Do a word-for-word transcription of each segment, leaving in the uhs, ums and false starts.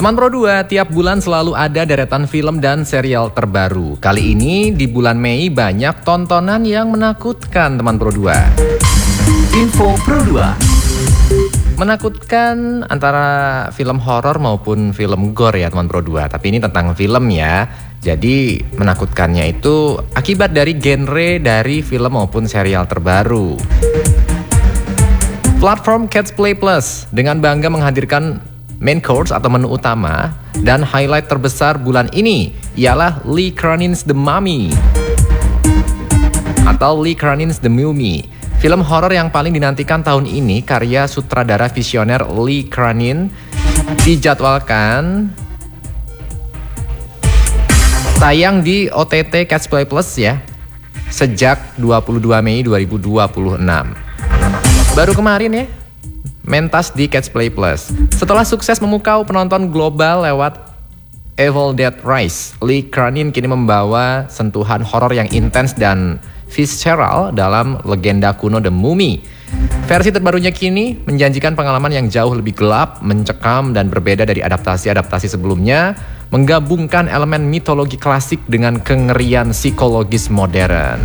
Teman Pro dua, tiap bulan selalu ada deretan film dan serial terbaru. Kali ini di bulan Mei banyak tontonan yang menakutkan teman Pro dua. Info Pro dua. Menakutkan antara film horor maupun film gore ya teman Pro dua. Tapi ini tentang film ya. Jadi menakutkannya itu akibat dari genre dari film maupun serial terbaru. Platform Catch Play Plus dengan bangga menghadirkan main course atau menu utama dan highlight terbesar bulan ini ialah Lee Cronin's The Mummy atau Lee Cronin's The Mummy. Film horor yang paling dinantikan tahun ini karya sutradara visioner Lee Cronin dijadwalkan tayang di O T T Catch Play Plus ya sejak dua puluh dua Mei dua ribu dua puluh enam. Baru kemarin ya mentas di Catch Play Plus. Setelah sukses memukau penonton global lewat Evil Dead Rise, Lee Cronin kini membawa sentuhan horor yang intens dan visceral dalam legenda kuno The Mummy. Versi terbarunya kini menjanjikan pengalaman yang jauh lebih gelap, mencekam, dan berbeda dari adaptasi-adaptasi sebelumnya, menggabungkan elemen mitologi klasik dengan kengerian psikologis modern.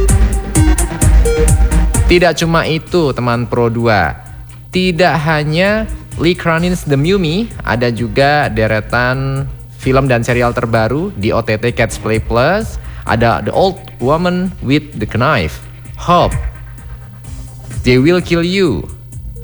Tidak cuma itu, teman Pro dua. Tidak hanya Lee Cronin's The Mummy, ada juga deretan film dan serial terbaru di O T T Catch Play Plus. Ada The Old Woman with the Knife, Hope, They Will Kill You,